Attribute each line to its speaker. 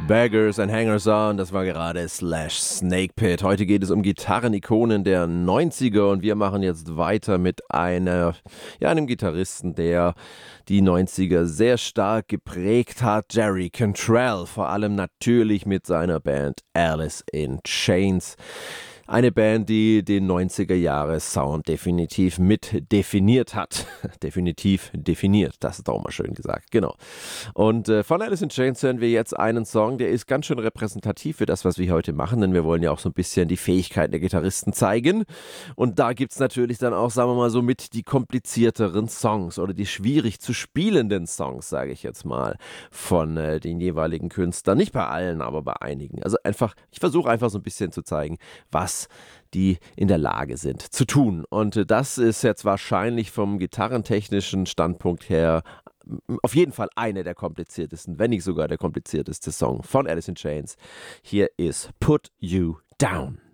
Speaker 1: Beggars and Hangers-On, das war gerade Slash Snake Pit. Heute geht es um Gitarrenikonen der 90er und wir machen jetzt weiter mit einem Gitarristen, der die 90er sehr stark geprägt hat, Jerry Cantrell, vor allem natürlich mit seiner Band Alice in Chains. Eine Band, die den 90er-Jahre-Sound definitiv mit definiert hat. Definitiv definiert, das ist auch mal schön gesagt, genau. Und von Alice in Chains hören wir jetzt einen Song, der ist ganz schön repräsentativ für das, was wir heute machen, denn wir wollen ja auch so ein bisschen die Fähigkeiten der Gitarristen zeigen. Und da gibt es natürlich dann auch, sagen wir mal so, mit die komplizierteren Songs oder die schwierig zu spielenden Songs, sage ich jetzt mal, von den jeweiligen Künstlern. Nicht bei allen, aber bei einigen. Also ich versuche einfach so ein bisschen zu zeigen, was die in der Lage sind zu tun. Und das ist jetzt wahrscheinlich vom gitarrentechnischen Standpunkt her auf jeden Fall einer der kompliziertesten, wenn nicht sogar der komplizierteste Song von Alice in Chains. Hier ist Put You Down.